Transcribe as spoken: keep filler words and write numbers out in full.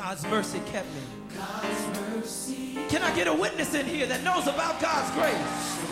God's mercy kept me. God's mercy. Can I get a witness in here that knows about God's grace?